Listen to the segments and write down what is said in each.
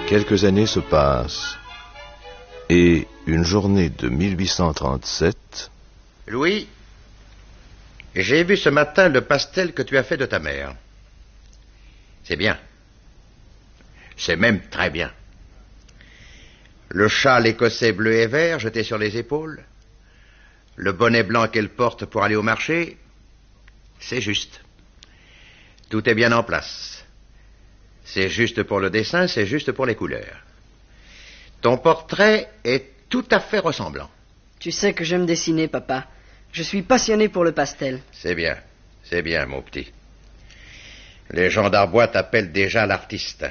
Quelques années se passent, et une journée de 1837... Louis, j'ai vu ce matin le pastel que tu as fait de ta mère. C'est bien. C'est même très bien. Le châle écossais bleu et vert jeté sur les épaules, le bonnet blanc qu'elle porte pour aller au marché, c'est juste. Tout est bien en place. C'est juste pour le dessin, c'est juste pour les couleurs. Ton portrait est tout à fait ressemblant. Tu sais que j'aime dessiner, papa. Je suis passionné pour le pastel. C'est bien, mon petit. Les gens d'Arbois t'appellent déjà l'artiste.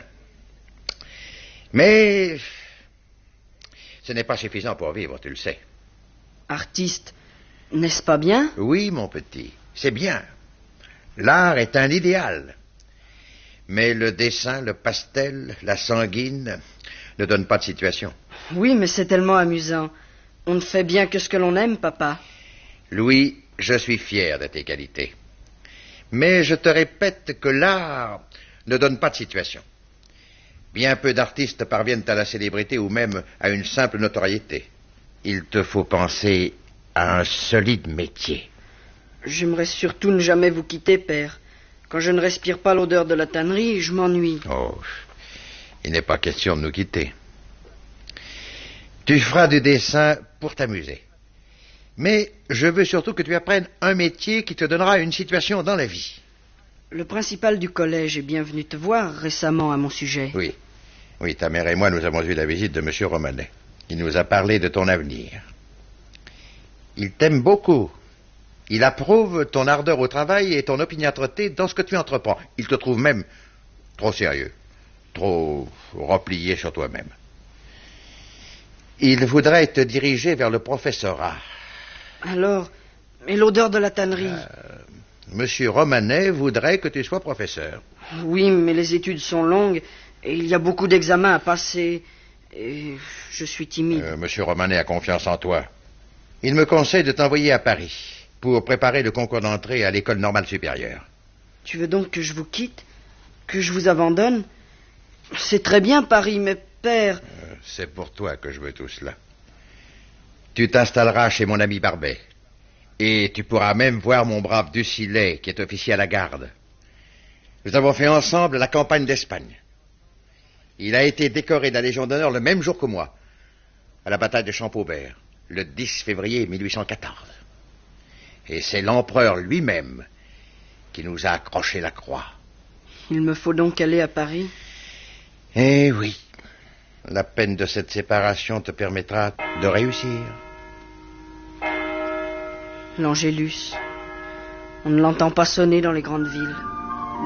Mais ce n'est pas suffisant pour vivre, tu le sais. Artiste, n'est-ce pas bien? Oui, mon petit, c'est bien. L'art est un idéal. Mais le dessin, le pastel, la sanguine ne donnent pas de situation. Oui, mais c'est tellement amusant. On ne fait bien que ce que l'on aime, papa. Louis, je suis fier de tes qualités. Mais je te répète que l'art ne donne pas de situation. Bien peu d'artistes parviennent à la célébrité ou même à une simple notoriété. Il te faut penser à un solide métier. J'aimerais surtout ne jamais vous quitter, père. Quand je ne respire pas l'odeur de la tannerie, je m'ennuie. Oh, il n'est pas question de nous quitter. Tu feras du dessin pour t'amuser. Mais je veux surtout que tu apprennes un métier qui te donnera une situation dans la vie. Le principal du collège est bien venu te voir récemment à mon sujet. Oui, ta mère et moi, nous avons eu la visite de M. Romanet. Il nous a parlé de ton avenir. Il t'aime beaucoup. Il approuve ton ardeur au travail et ton opiniâtreté dans ce que tu entreprends. Il te trouve même trop sérieux, trop replié sur toi-même. Il voudrait te diriger vers le professorat. Alors, mais l'odeur de la tannerie... Monsieur Romanet voudrait que tu sois professeur. Oui, mais les études sont longues et il y a beaucoup d'examens à passer. Et je suis timide. Monsieur Romanet a confiance en toi. Il me conseille de t'envoyer à Paris pour préparer le concours d'entrée à l'école normale supérieure. Tu veux donc que je vous quitte? Que je vous abandonne? C'est très bien Paris, mais père... C'est pour toi que je veux tout cela. Tu t'installeras chez mon ami Barbet. Et tu pourras même voir mon brave Ducilet, qui est officier à la garde. Nous avons fait ensemble la campagne d'Espagne. Il a été décoré de la Légion d'honneur le même jour que moi, à la bataille de Champaubert, le 10 février 1814. Et c'est l'empereur lui-même qui nous a accroché la croix. Il me faut donc aller à Paris? Eh oui. La peine de cette séparation te permettra de réussir. L'Angélus. On ne l'entend pas sonner dans les grandes villes.